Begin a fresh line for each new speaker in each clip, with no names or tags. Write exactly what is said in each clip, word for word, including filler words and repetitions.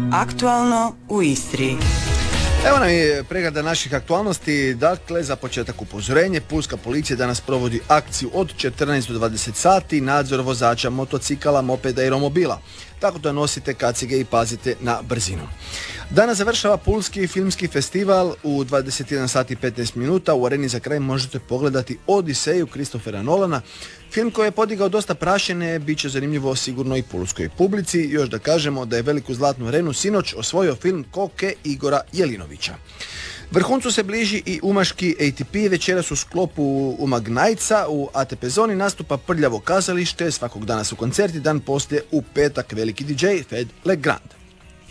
Aktualno u Istri.
Evo nam je pregleda naših aktualnosti. Dakle, za početak upozorenje, pulska policija danas provodi akciju od četrnaest do dvadeset sati, nadzor vozača motocikala, mopeda i romobila. Tako da nosite kacige i pazite na brzinu. Danas završava Pulski filmski festival u dvadeset jedan sati i petnaest minuta. U areni za kraj možete pogledati Odiseju Christophera Nolana. Film koji je podigao dosta prašine, bit će zanimljivo sigurno i pulskoj publici. Još da kažemo da je veliku zlatnu arenu sinoć osvojio film Koke Igora Jelinovića. Vrhuncu se bliži i umaški A T P, večeras u sklopu Umag Nightsa u A T P zoni nastupa Prljavo kazalište, svakog dana su koncerti, dan poslije u petak veliki D J Fed Legrand.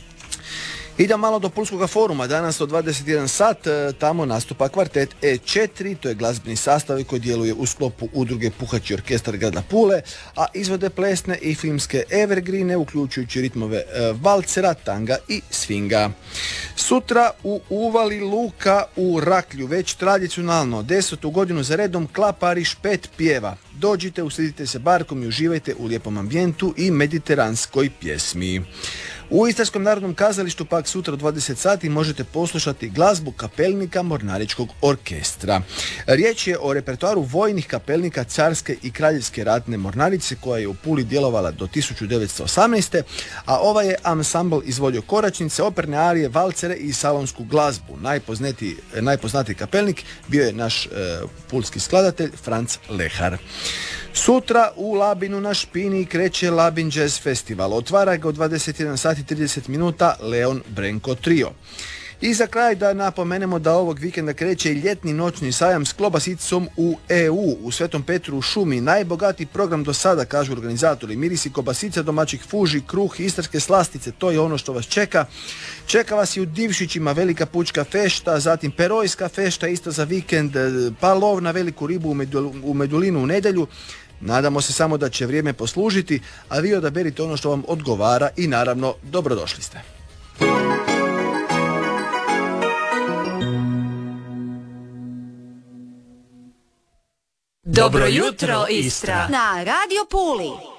Idemo malo do Pulskoga foruma, danas od dvadeset jedan sat, tamo nastupa kvartet E četiri, to je glazbeni sastav koji djeluje u sklopu udruge Puhač i orkestar grada Pule, a izvode plesne i filmske evergrine, uključujući ritmove e, valcera, tanga i swinga. Sutra u Uvali Luka u Raklju, već tradicionalno, desetu godinu za redom Klapari Špet pjeva. Dođite, usidite se barkom i uživajte u lijepom ambijentu i mediteranskoj pjesmi. U Istarskom narodnom kazalištu pak sutra u dvadeset sati možete poslušati glazbu kapelnika Mornaričkog orkestra. Riječ je o repertoaru vojnih kapelnika Carske i Kraljevske ratne mornarice koja je u Puli djelovala do tisuću devetsto osamnaeste. a ovaj je ansambl izvodio koračnice, operne arije, valcere i salonsku glazbu. Najpoznatiji, najpoznatiji kapelnik bio je naš e, pulski skladatelj Franz Lehar. Sutra u Labinu na Špini kreće Labin Jazz Festival. Otvara ga u dvadeset jedan sati i trideset minuta Leon Brenko Trio. I za kraj da napomenemo da ovog vikenda kreće i ljetni noćni sajam s kobasicom u E U u Svetom Petru u šumi. Najbogatiji program do sada, kažu organizatori. Mirisi kobasica, domaćih fuži, kruh, istarske slastice, to je ono što vas čeka. Čeka vas i u Divšićima velika pučka fešta, zatim perojska fešta isto za vikend, pa lov na veliku ribu u Medulinu u nedjelju. Nadamo se samo da će vrijeme poslužiti, a vi odaberite ono što vam odgovara i naravno dobrodošli ste.
Dobro jutro, Istra!
Na Radio Puli.